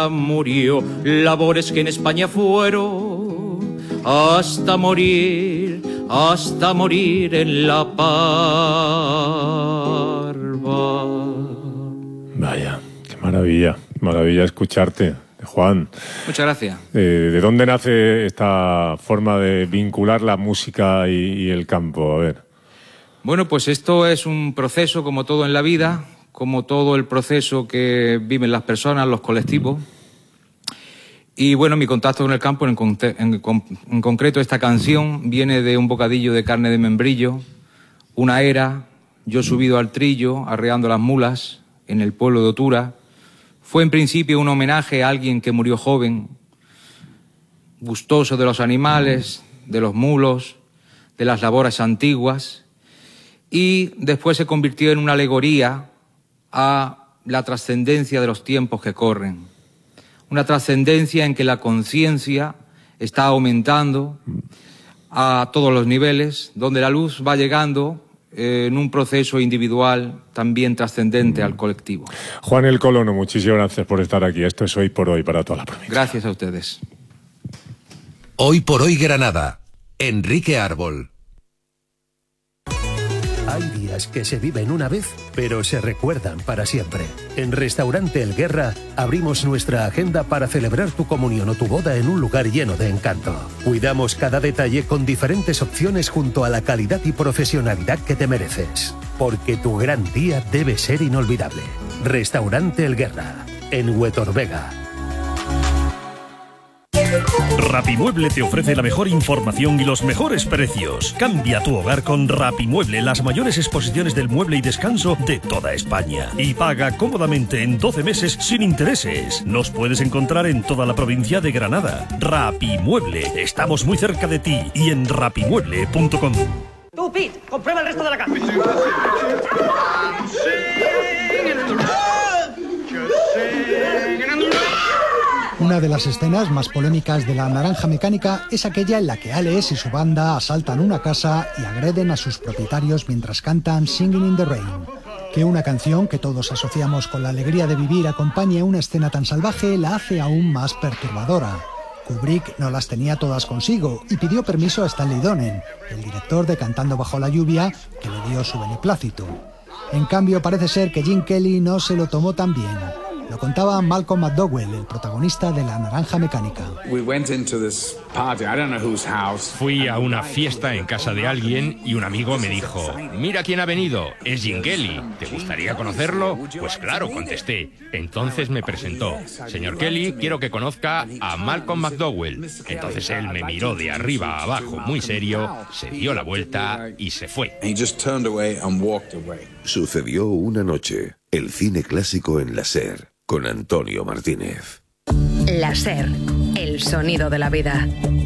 vida murió, labores que en España fueron hasta morir en la Parva. Vaya, qué maravilla escucharte, Juan. Muchas gracias. ¿De dónde nace esta forma de vincular la música y el campo? A ver. Bueno, pues esto es un proceso como todo en la vida, como todo el proceso que viven las personas, los colectivos. Y bueno, mi contacto con el campo, en concreto esta canción, viene de un bocadillo de carne de membrillo, una era, yo subido al trillo, arreando las mulas, en el pueblo de Otura. Fue en principio un homenaje a alguien que murió joven, gustoso de los animales, de los mulos, de las labores antiguas, y después se convirtió en una alegoría a la trascendencia de los tiempos que corren. Una trascendencia en que la conciencia está aumentando a todos los niveles, donde la luz va llegando en un proceso individual también trascendente al colectivo. Juan el Colono, muchísimas gracias por estar aquí. Esto es Hoy por Hoy para toda la provincia. Gracias a ustedes. Hoy por Hoy Granada. Enrique Árbol. Hay días que se viven una vez, pero se recuerdan para siempre. En Restaurante El Guerra abrimos nuestra agenda para celebrar tu comunión o tu boda en un lugar lleno de encanto. Cuidamos cada detalle con diferentes opciones junto a la calidad y profesionalidad que te mereces. Porque tu gran día debe ser inolvidable. Restaurante El Guerra, en Huetorvega. Rapimueble te ofrece la mejor información y los mejores precios. Cambia tu hogar con Rapimueble, las mayores exposiciones del mueble y descanso de toda España. Y paga cómodamente en 12 meses sin intereses. Nos puedes encontrar en toda la provincia de Granada. Rapimueble, estamos muy cerca de ti y en rapimueble.com. Tú, Pete, comprueba el resto de la casa. Una de las escenas más polémicas de La Naranja Mecánica es aquella en la que Alex y su banda asaltan una casa y agreden a sus propietarios mientras cantan Singing in the Rain. Que una canción que todos asociamos con la alegría de vivir acompañe una escena tan salvaje la hace aún más perturbadora. Kubrick no las tenía todas consigo y pidió permiso a Stanley Donen, el director de Cantando bajo la lluvia, que le dio su beneplácito. En cambio, parece ser que Gene Kelly no se lo tomó tan bien. Lo contaba Malcolm McDowell, el protagonista de La Naranja Mecánica. Fui a una fiesta en casa de alguien y un amigo me dijo: mira quién ha venido, es Gene Kelly, ¿te gustaría conocerlo? Pues claro, contesté. Entonces me presentó: señor Kelly, quiero que conozca a Malcolm McDowell. Entonces él me miró de arriba a abajo muy serio, se dio la vuelta y se fue. Sucedió una noche. El cine clásico en la SER, con Antonio Martínez. La SER, el sonido de la vida.